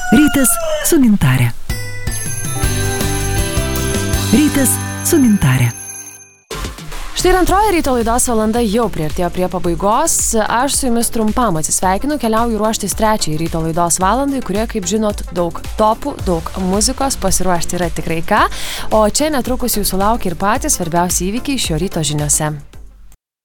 Rytas su Gintare. Rytas su Gintare. Štai ir antroji ryto laidos valanda jau priartėjo prie pabaigos. Aš su jumis trumpam atsisveikinu, keliauju ruoštis trečiai ryto laidos valandai, kurie, kaip žinot, daug topų, daug muzikos, pasiruošti yra tikrai ką. O čia netrukus jūsų laukia ir patys svarbiausi įvykiai šio ryto žiniose.